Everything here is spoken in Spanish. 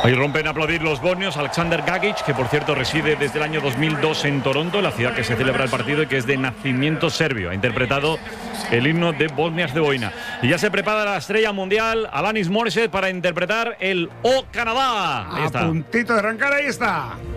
Hoy rompen a aplaudir los bosnios. Alexander Gagic, que por cierto reside desde el año 2002 en Toronto, la ciudad que se celebra el partido y que es de nacimiento serbio. Ha interpretado el himno de Bosnia-Herzegovina. Y ya se prepara la estrella mundial, Alanis Morissette, para interpretar el O Canadá. A puntito de arrancar, ahí está.